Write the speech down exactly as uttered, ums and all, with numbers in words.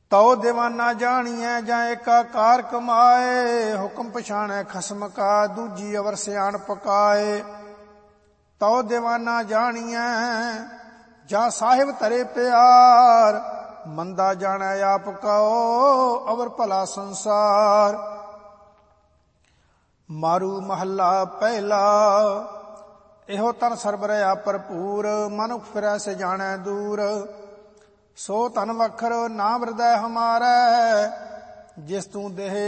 ਤਉ ਦੀਵਾਨਾ ਜਾਣੀਐ ਜਾਂ ਏਕਾਕਾਰ ਕਮਾਏ। ਹੁਕਮ ਪਛਾਣੈ ਖਸਮ ਕਾ ਦੂਜੀ ਅਵਰ ਸਿਆਣ ਪਕਾਏ। ਤਉ ਦੀਵਾਨਾ ਜਾਣੀਐ ਜਾਂ ਸਾਹਿਬ ਧਰੇ ਪਿਆਰ। ਮੰਦਾ ਜਾਣੈ ਆਪ ਕਉ ਅਵਰ ਭਲਾ ਸੰਸਾਰ। ਮਾਰੂ ਮਹੱਲਾ ਪਹਿਲਾ। ਇਹੋ ਤਨ ਸਰਬ ਰਹਾ ਭਰਪੂਰ। ਮਨੁਖ ਫਿਰੈ ਸੇ ਜਾਣੈ ਦੂਰ। ਸੋ ਧਨ ਵਖਰ ਨਾਮ ਹਿਰਦੈ ਹਮਾਰੈ। ਜਿਸ ਤੂੰ ਦੇਹ